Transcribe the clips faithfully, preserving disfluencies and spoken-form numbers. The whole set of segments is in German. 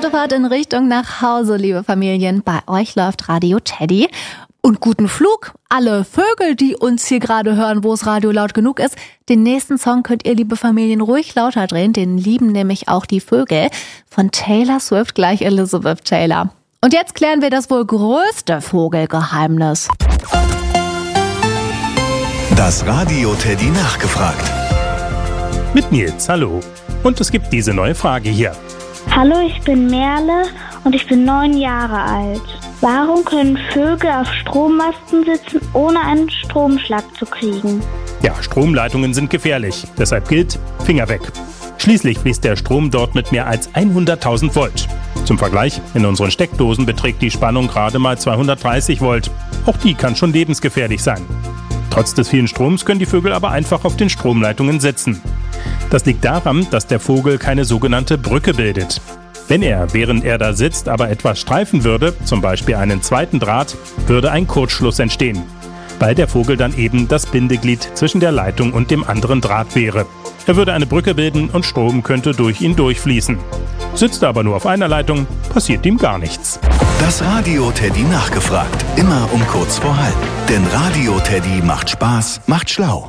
Autofahrt in Richtung nach Hause, liebe Familien. Bei euch läuft Radio Teddy. Und guten Flug. Alle Vögel, die uns hier gerade hören, wo das Radio laut genug ist. Den nächsten Song könnt ihr, liebe Familien, ruhig lauter drehen. Den lieben nämlich auch die Vögel. Von Taylor Swift gleich Elizabeth Taylor. Und jetzt klären wir das wohl größte Vogelgeheimnis. Das Radio Teddy nachgefragt. Mit Nils, hallo. Und es gibt diese neue Frage hier. Hallo, ich bin Merle und ich bin neun Jahre alt. Warum können Vögel auf Strommasten sitzen, ohne einen Stromschlag zu kriegen? Ja, Stromleitungen sind gefährlich. Deshalb gilt, Finger weg. Schließlich fließt der Strom dort mit mehr als hunderttausend Volt. Zum Vergleich, in unseren Steckdosen beträgt die Spannung gerade mal zweihundertdreißig Volt. Auch die kann schon lebensgefährlich sein. Trotz des vielen Stroms können die Vögel aber einfach auf den Stromleitungen sitzen. Das liegt daran, dass der Vogel keine sogenannte Brücke bildet. Wenn er, während er da sitzt, aber etwas streifen würde, zum Beispiel einen zweiten Draht, würde ein Kurzschluss entstehen, weil der Vogel dann eben das Bindeglied zwischen der Leitung und dem anderen Draht wäre. Er würde eine Brücke bilden und Strom könnte durch ihn durchfließen. Sitzt er aber nur auf einer Leitung, passiert ihm gar nichts. Das Radio Teddy nachgefragt. Immer um kurz vor halb. Denn Radio Teddy macht Spaß, macht schlau.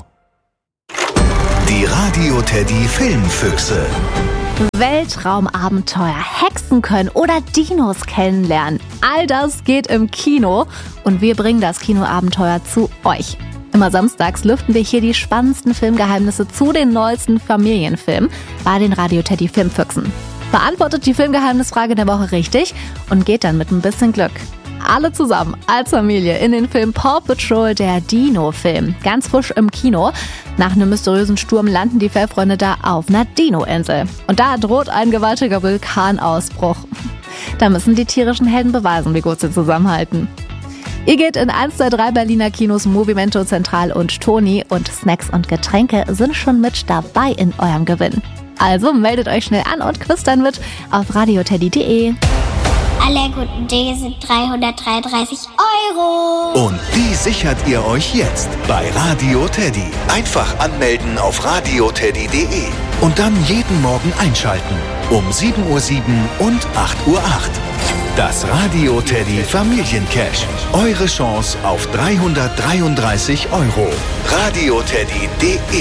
Die Radio Teddy Filmfüchse. Weltraumabenteuer, Hexen können oder Dinos kennenlernen. All das geht im Kino und wir bringen das Kinoabenteuer zu euch. Immer samstags lüften wir hier die spannendsten Filmgeheimnisse zu den neuesten Familienfilmen bei den Radio Teddy Filmfüchsen. Beantwortet die Filmgeheimnisfrage der Woche richtig und geht dann mit ein bisschen Glück. Alle zusammen als Familie in den Film Paw Patrol, der Dino-Film. Ganz frisch im Kino. Nach einem mysteriösen Sturm landen die Fellfreunde da auf einer Dino-Insel. Und da droht ein gewaltiger Vulkanausbruch. Da müssen die tierischen Helden beweisen, wie gut sie zusammenhalten. Ihr geht in eins der drei Berliner Kinos Movimento Zentral und Toni und Snacks und Getränke sind schon mit dabei in eurem Gewinn. Also meldet euch schnell an und quizt dann mit auf radioteddy punkt de. Alle guten Dinge sind dreihundertdreiunddreißig Euro. Und die sichert ihr euch jetzt bei Radio Teddy. Einfach anmelden auf radioteddy punkt de und dann jeden Morgen einschalten. Um sieben Uhr sieben und acht Uhr acht. Das Radio Teddy Familiencash. Eure Chance auf dreihundertdreiunddreißig Euro. radioteddy punkt de.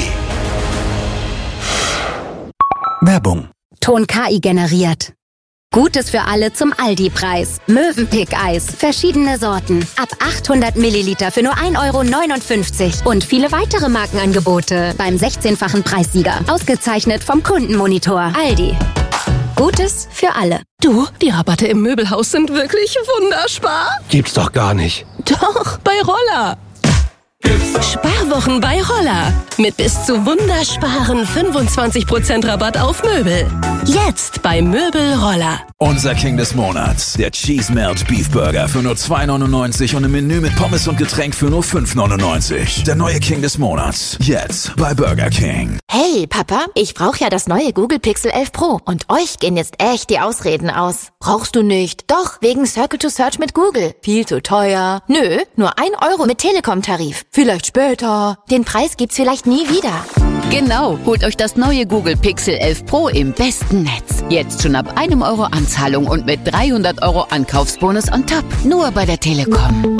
Werbung. Ton K I generiert. Gutes für alle zum Aldi-Preis. Mövenpick-Eis. Verschiedene Sorten. Ab achthundert Milliliter für nur ein Euro neunundfünfzig. Und viele weitere Markenangebote beim sechzehnfachen Preissieger. Ausgezeichnet vom Kundenmonitor. Aldi. Gutes für alle. Du, die Rabatte im Möbelhaus sind wirklich wunderspar. Gibt's doch gar nicht. Doch, bei Roller. Sparwochen bei Roller. Mit bis zu wundersparen fünfundzwanzig Prozent Rabatt auf Möbel. Jetzt bei Möbel Roller. Unser King des Monats, der Cheese Melt Beef Burger für nur zwei neunundneunzig und ein Menü mit Pommes und Getränk für nur fünf neunundneunzig. Der neue King des Monats, jetzt bei Burger King. Hey Papa, ich brauche ja das neue Google Pixel elf Pro und euch gehen jetzt echt die Ausreden aus. Brauchst du nicht? Doch, wegen Circle to Search mit Google. Viel zu teuer. Nö, nur ein Euro mit Telekom-Tarif. Vielleicht später. Den Preis gibt's vielleicht nie wieder. Genau, holt euch das neue Google Pixel elf Pro im besten Netz. Jetzt schon ab einem Euro Anzahlung und mit dreihundert Euro Ankaufsbonus on top. Nur bei der Telekom.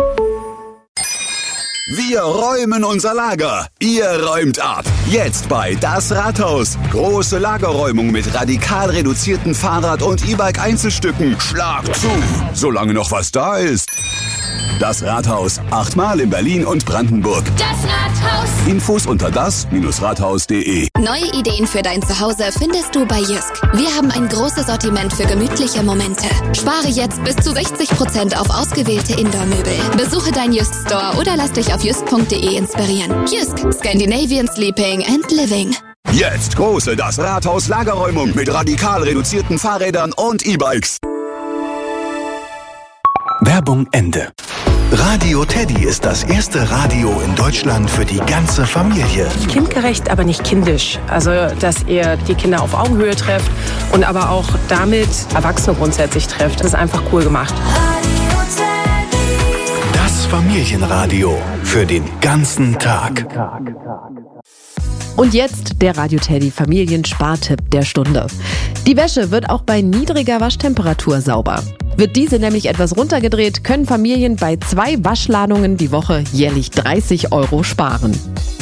Wir räumen unser Lager. Ihr räumt ab. Jetzt bei Das Rathaus. Große Lagerräumung mit radikal reduzierten Fahrrad- und E-Bike-Einzelstücken. Schlag zu, solange noch was da ist. Das Rathaus. Achtmal in Berlin und Brandenburg. Das Rathaus. Infos unter das Rathaus punkt de. Neue Ideen für dein Zuhause findest du bei Jysk. Wir haben ein großes Sortiment für gemütliche Momente. Spare jetzt bis zu sechzig Prozent auf ausgewählte Indoor-Möbel. Besuche deinen Jysk Store oder lass dich auf jysk punkt de inspirieren. Jysk. Scandinavian Sleeping and Living. Jetzt große Das Rathaus Lagerräumung mit radikal reduzierten Fahrrädern und E-Bikes. Werbung Ende. Radio Teddy ist das erste Radio in Deutschland für die ganze Familie. Kindgerecht, aber nicht kindisch. Also, dass ihr die Kinder auf Augenhöhe trefft und aber auch damit Erwachsene grundsätzlich trefft. Das ist einfach cool gemacht. Das Familienradio für den ganzen Tag. Und jetzt der Radio Teddy Familienspartipp der Stunde. Die Wäsche wird auch bei niedriger Waschtemperatur sauber. Wird diese nämlich etwas runtergedreht, können Familien bei zwei Waschladungen die Woche jährlich dreißig Euro sparen.